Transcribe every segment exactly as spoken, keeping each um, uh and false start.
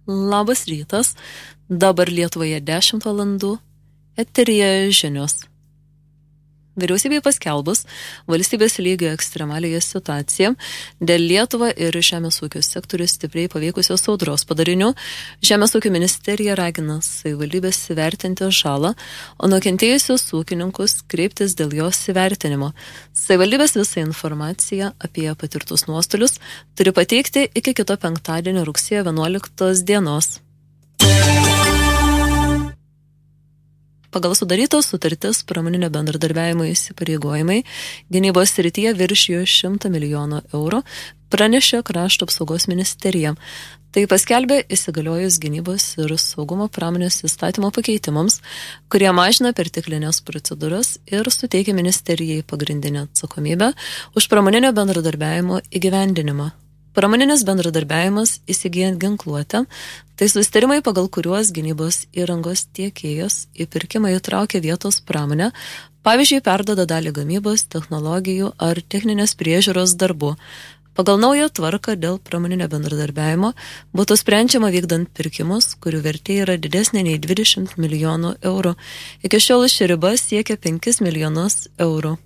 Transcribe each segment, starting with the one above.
Labas rytas, dabar Lietuvoje dešimt valandų, eteryje žinios. Vyriausybei paskelbus valstybės lygio ekstremaliąją situaciją dėl Lietuvą ir žemės ūkio sektorių stipriai paveikusios audros padarinių, Žemės ūkio ministerija ragina savivaldybės įvertinti žalą, o nukentėjusius ūkininkus kreiptis dėl jos įvertinimo. Savivaldybės visą informaciją apie patirtus nuostolius turi pateikti iki kito penktadienio rugsėjo vienuoliktos dienos. Pagal sudarytos sutartis pramoninio bendradarbiavimo įsipareigojimai gynybos srityje viršijo šimtą milijonų eurų, pranešė Krašto apsaugos ministerija. Tai paskelbė įsigaliojus gynybos ir saugumo pramonės įstatymo pakeitimams, kurie mažina perteklinės procedūras ir suteikia ministerijai pagrindinę atsakomybę už pramoninio bendradarbiavimo įgyvendinimą. Pramoninis bendradarbiavimas įsigijant ginkluotę, tai susitarimai, pagal kuriuos gynybos įrangos tiekėjas į pirkimą įtraukia vietos pramonę, pavyzdžiui, perduoda dalį gamybos, technologijų ar techninės priežiūros darbų. Pagal naują tvarką dėl pramoninio bendradarbiavimo būtų sprendžiama vykdant pirkimus, kurių vertė yra didesnė nei dvidešimt milijonų eurų. Iki šiol ši riba siekia penkis milijonus eurų.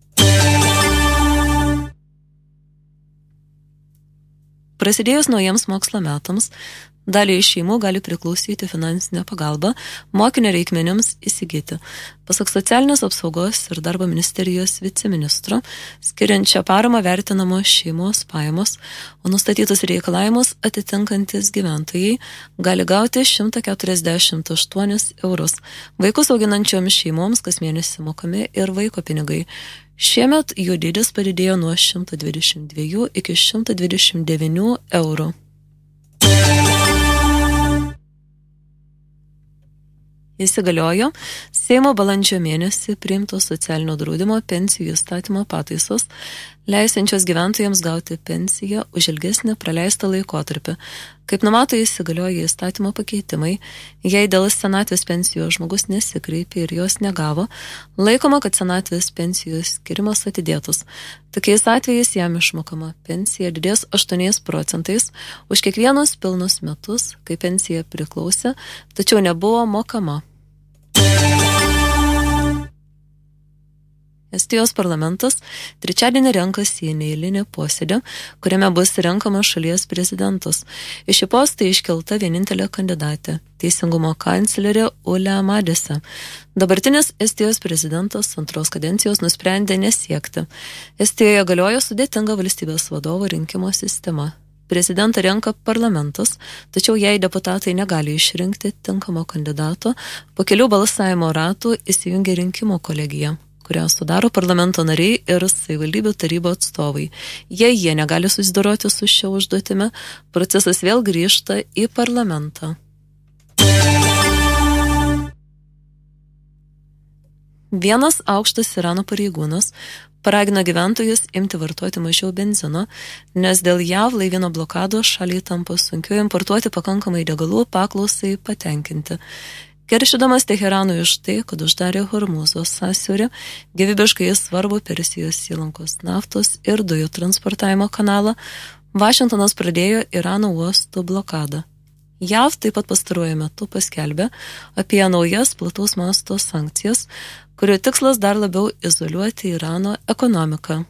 Prasidėjus naujiems mokslo metams, daliai šeimų gali priklausyti finansinė pagalba mokinio reikmenims įsigyti. Pasak socialinės apsaugos ir darbo ministerijos viceministro, skiriant šią paramą vertinamos šeimos pajamos, o nustatytus reikalavimus atitinkantis gyventojai gali gauti šimtą keturiasdešimt aštuonis eurus. Vaikus auginančioms šeimoms kas mėnesį mokami ir vaiko pinigai. Šiemet jų dydis padidėjo nuo šimto dvidešimt dviejų iki šimto dvidešimt devynių eurų. Įsigaliojo Seimo balandžio mėnesį priimto socialinio draudimo pensijų įstatymo pataisos, leisiančios gyventojams gauti pensiją už ilgesnį praleistą laikotarpį. Kaip numato įsigalioję įstatymo pakeitimai, jei dėl senatvės pensijos žmogus nesikreipė ir jos negavo, laikoma, kad senatvės pensijos skirimas atidėtas. Tokiais atvejais jam išmokama pensija didės aštuoniais procentais už kiekvienus pilnus metus, kai pensija priklausė, tačiau nebuvo mokama. Estijos parlamentas trečiadienį renkasi į neeilinį posėdį, kuriame bus renkamas šalies prezidentas. Iš šį postą iškelta vienintelė kandidatė – teisingumo kanclerė Ule Madise. Dabartinis Estijos prezidentas antros kadencijos nusprendė nesiekti. Estijoje galioja sudėtinga valstybės vadovo rinkimo sistema. Prezidentą renka parlamentas, tačiau jei deputatai negali išrinkti tinkamo kandidato, po kelių balsavimo ratų įsijungia rinkimų kolegija, kurią sudaro parlamento nariai ir savivaldybių tarybo atstovai. Jei jie negali susidoroti su šia užduotimi, procesas vėl grįžta į parlamentą. Vienas aukštas Irano pareigūnas paragino gyventojus imti vartoti mažiau benzino, nes dėl J A V laivyno blokados šaliai tampa sunkiau importuoti pakankamai degalų paklausai patenkinti. Keršydamas Teheranui už tai, kad uždarė Hormūzo sąsiaurį, gyvybiškai svarbu Persijos įlankos naftos ir dujų transportavimo kanalą, Vašingtonas pradėjo Irano uostų blokadą. J A V taip pat pastaruoju metu paskelbė apie naujas plataus masto sankcijas, kurio tikslas dar labiau izoliuoti Irano ekonomiką.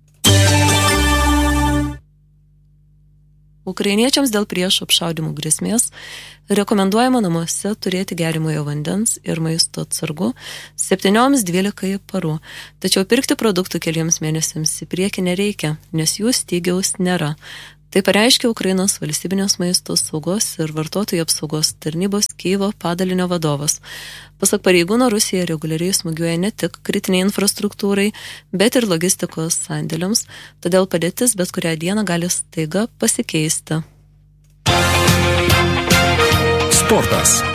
Ukrainiečiams dėl priešo apšaudymų grėsmės rekomenduojama namuose turėti geriamojo vandens ir maisto atsargų septynioms dvylikai parų, tačiau pirkti produktų keliems mėnesiams į priekį nereikia, nes jų stygiaus nėra. Tai pareiškė Ukrainos valstybinės maisto saugos ir vartotojų apsaugos tarnybos Kyjivo padalinio vadovas. Pasak pareigūno, Rusija reguliariai smūgiuoja ne tik kritiniai infrastruktūrai, bet ir logistikos sandėliams, todėl padėtis bet kurią dieną gali staiga pasikeisti. Sportas.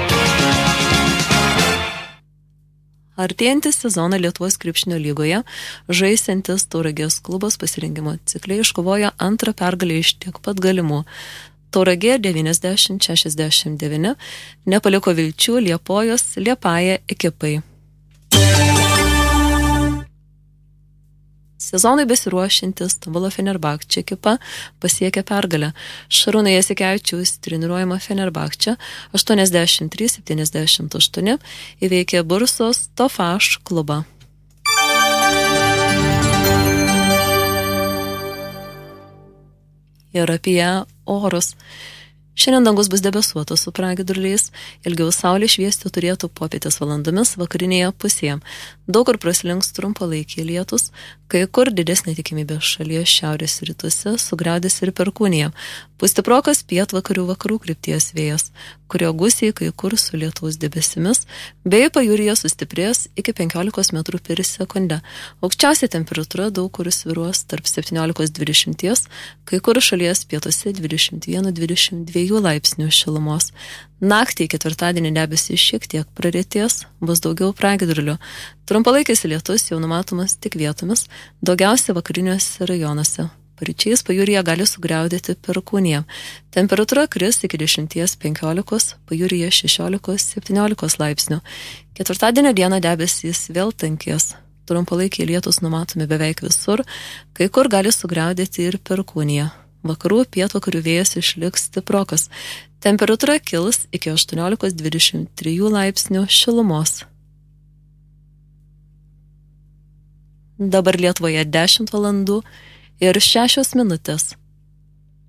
Artėjantį sezoną Lietuvos krepšinio lygoje žaisiantis Tauragės klubas pasirengimo cikle iškovojo antrą pergalę iš tiek pat galimų. Tauragė devyniasdešimt šešiasdešimt devyni nepaliko vilčių Liepojos Liepaja ekipai. Sezonui besiruošintis Stambulo Fenerbahče ekipa pasiekė pergalę. Šarūno Jasikevičiaus treniruojama Fenerbahče aštuoniasdešimt trys septyniasdešimt aštuoni įveikė Bursos Tofaš klubą. Ir apie orus. Šiandien dangus bus debesuotas su pragiedruliais, ilgiau saulė šviesti turėtų popietės valandomis vakarinėje pusėje. Daug kur praslinks trumpalaikiai lietus, kai kur didesnė tikimybė šalies šiaurės rytuose sugriaudės ir perkūnija. Pūs stiprokas pietvakarių vakarų krypties vėjas, kurio gūsiai kai kur su lietaus debesimis, bei pajūryje sustiprės iki penkiolikos metrų per sekundę. Aukščiausia temperatūra daug kur svyruos tarp septyniolikos dvidešimt, kai kur šalies pietuose dvidešimt vienas dvidešimt dva laipsnių šilumos. Naktį ketvirtadienį debesys šiek tiek praretės, bus daugiau pragiedrulių. Trumpalaikis lietus jau numatomas tik vietomis, daugiausia vakariniuose rajonuose. Paryčiais pajūryje gali sugriaudėti perkūnija. Temperatūra kris iki dešimt penkiolikos, pajūryje šešiolika septyniolika laipsnių. Ketvirtadienio dieną debesys vėl tankės. Trumpalaikiai lietus numatomi beveik visur, kai kur gali sugriaudėti ir perkūnija. Vakarų pietvakarių vėjas išliks stiprokas. Temperatūra kils iki aštuoniolika dvidešimt trijų laipsnių šilumos. Dabar Lietuvoje dešimt valandų ir šešios minutės.